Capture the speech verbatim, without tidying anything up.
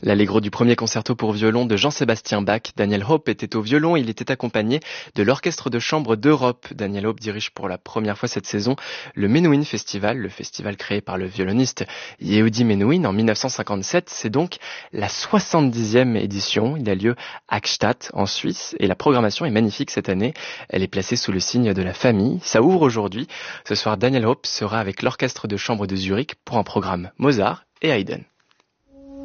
L'allegro du premier concerto pour violon de Jean-Sébastien Bach. Daniel Hope était au violon, il était accompagné de l'Orchestre de chambre d'Europe. Daniel Hope dirige pour la première fois cette saison le Menuhin Festival, le festival créé par le violoniste Yehudi Menuhin en dix-neuf cent cinquante-sept. C'est donc la soixante-dixième édition. Il a lieu à Gstaad, en Suisse, et la programmation est magnifique cette année. Elle est placée sous le signe de la famille. Ça ouvre aujourd'hui. Ce soir, Daniel Hope sera avec l'Orchestre de chambre de Zurich pour un programme Mozart et Haydn.